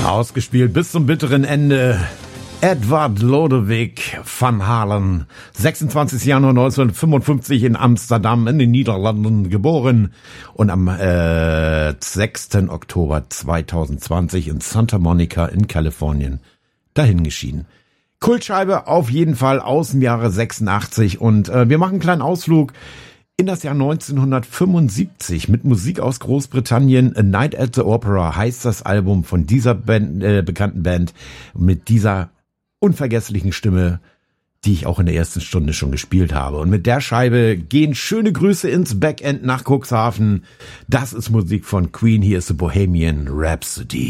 Ausgespielt bis zum bitteren Ende. Edward Lodewijk van Halen, 26. Januar 1955 in Amsterdam in den Niederlanden geboren und am 6. Oktober 2020 in Santa Monica in Kalifornien dahingeschieden. Kultscheibe auf jeden Fall aus dem Jahre 86 und wir machen einen kleinen Ausflug in das Jahr 1975 mit Musik aus Großbritannien. A Night at the Opera heißt das Album von dieser bekannten Band mit dieser unvergesslichen Stimme, die ich auch in der ersten Stunde schon gespielt habe. Und mit der Scheibe gehen schöne Grüße ins Backend nach Cuxhaven. Das ist Musik von Queen. Hier ist The Bohemian Rhapsody.